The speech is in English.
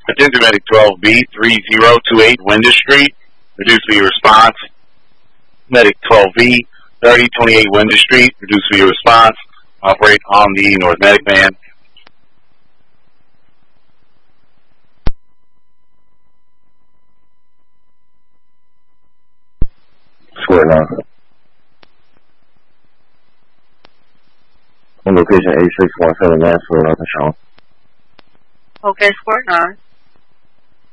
Attention Medic 12B, 3028 Winter Street. Reduce via response. Medic 12B, 3028 Winter Street. Reduce via response. Operate on the North Medic van. Square 9. On location 8617 Nashville, North Charlotte. Okay, Square 9.